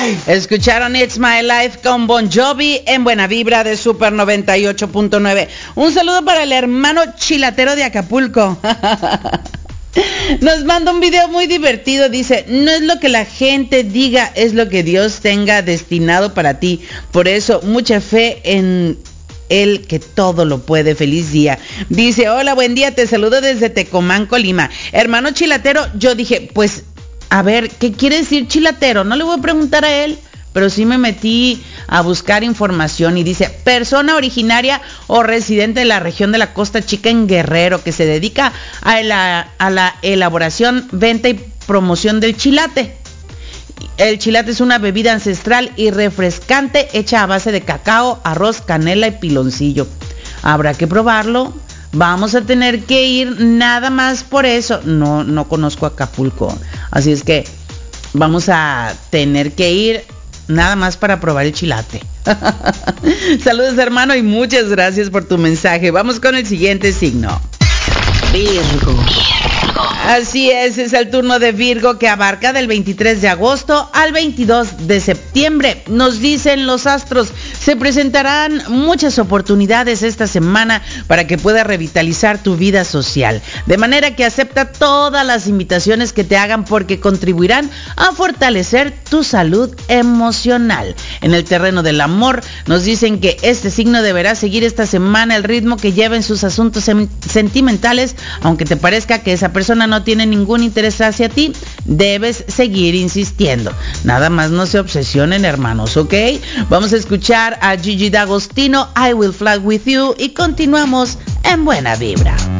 Escucharon It's My Life con Bon Jovi en Buena Vibra de Super 98.9. Un saludo para el hermano chilatero de Acapulco. Nos manda un video muy divertido, dice: no es lo que la gente diga, es lo que Dios tenga destinado para ti. Por eso, mucha fe en Él que todo lo puede. Feliz día. Dice: hola, buen día, te saludo desde Tecomán, Colima. Hermano chilatero, yo dije, pues, a ver, ¿qué quiere decir chilatero? No le voy a preguntar a él, pero sí me metí a buscar información y dice: persona originaria o residente de la región de la Costa Chica en Guerrero, que se dedica a la elaboración, venta y promoción del chilate. El chilate es una bebida ancestral y refrescante hecha a base de cacao, arroz, canela y piloncillo. Habrá que probarlo. Vamos a tener que ir nada más por eso. No conozco Acapulco, así es que vamos a tener que ir nada más para probar el chilate. Saludos, hermano, y muchas gracias por tu mensaje. Vamos con el siguiente signo. Virgo. Así es el turno de Virgo, que abarca del 23 de agosto al 22 de septiembre. Nos dicen los astros: se presentarán muchas oportunidades esta semana para que puedas revitalizar tu vida social. De manera que acepta todas las invitaciones que te hagan, porque contribuirán a fortalecer tu salud emocional. En el terreno del amor, nos dicen que este signo deberá seguir esta semana el ritmo que lleva en sus asuntos sentimentales. Aunque te parezca que esa persona no tiene ningún interés hacia ti, debes seguir insistiendo. Nada más no se obsesionen, hermanos, ¿ok? Vamos a escuchar a Gigi D'Agostino, I Will Fly With You, y continuamos en Buena Vibra.